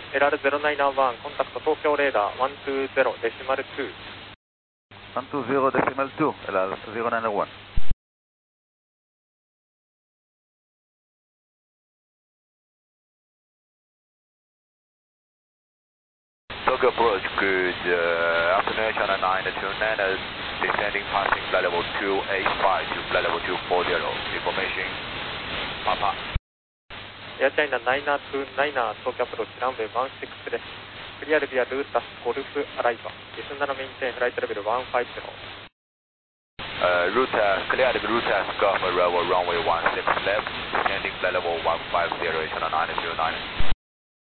LR091 コンタクト東京レーダー120デシマル2。 120 decimal 2, LR091. Tokyo approach, good afternoon, China 929, descending passing flight level 285 to flight level 240, information, Papa. Air China 929 Tokyo approach, runway 16 です。Clear via Lutas Golf Arrival, descend and maintain flight level 150. Cleared Lutas Golf Arrival, runway 16 left, descending flight level 150, China 929.